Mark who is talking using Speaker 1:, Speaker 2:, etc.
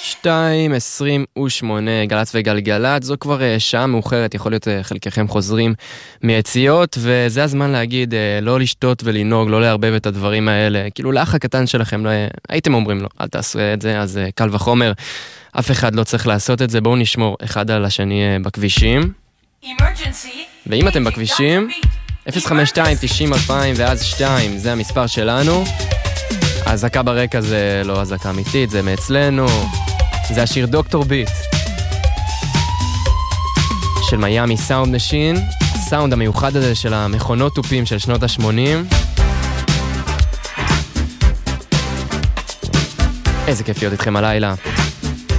Speaker 1: 2:28, גלץ וגלגלת, זו כבר שעה מאוחרת, יכול להיות חלקכם חוזרים מיציאות, וזה הזמן להגיד, לא לשתות ולנהוג, לא להרבב את הדברים האלה, כאילו לאח הקטן שלכם, לא, הייתם אומרים לו, אל תעשו את זה, אז קל וחומר, אף אחד לא צריך לעשות את זה, בואו נשמור אחד על השני בכבישים, ואם אתם בכבישים, 052-90-2000 ואז 2, זה המספר שלנו, ההזקה ברקע זה לא הזקה אמיתית, זה מאצלנו, זה השיר דוקטור ביט של מיאמי סאונד משין, הסאונד המיוחד הזה של המכונות טופים של שנות ה-80. איזה כיף להיות איתכם הלילה.